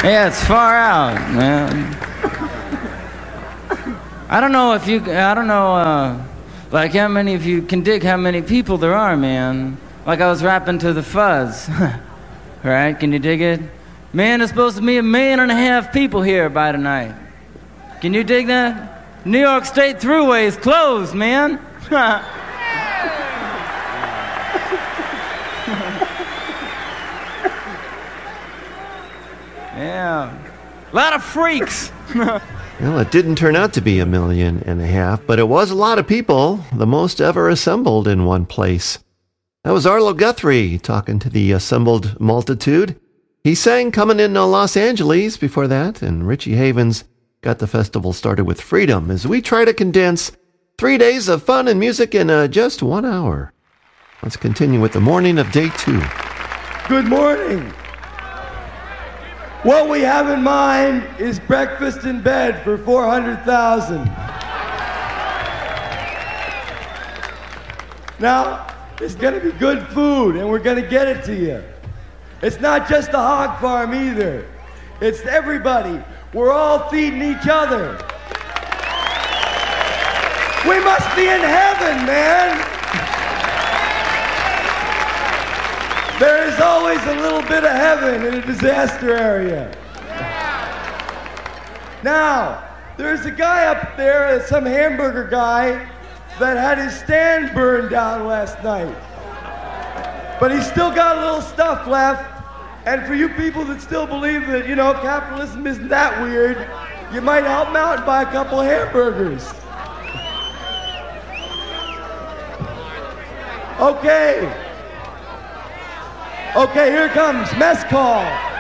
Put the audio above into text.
Yeah, it's far out, man. I don't know, like how many of you can dig how many people there are, man. Like I was rapping to the Fuzz. Right, can you dig it? Man, there's supposed to be 1.5 million people here by tonight. Can you dig that? New York State Thruway is closed, man. Yeah. A lot of freaks. Well, it didn't turn out to be 1.5 million, but it was a lot of people, the most ever assembled in one place. That was Arlo Guthrie talking to the assembled multitude. He sang Coming in Los Angeles before that, and Richie Havens got the festival started with Freedom as we try to condense 3 days of fun and music in just 1 hour. Let's continue with the morning of day 2. Good morning. What we have in mind is breakfast in bed for 400,000. Now, it's going to be good food, and we're going to get it to you. It's not just the hog farm either. It's everybody. We're all feeding each other. We must be in heaven, man. There is always a little bit of heaven in a disaster area. Now, there's a guy up there, some hamburger guy, that had his stand burned down last night. But he's still got a little stuff left. And for you people that still believe that, capitalism isn't that weird, you might help him out and buy a couple of hamburgers. Okay, here comes mess call.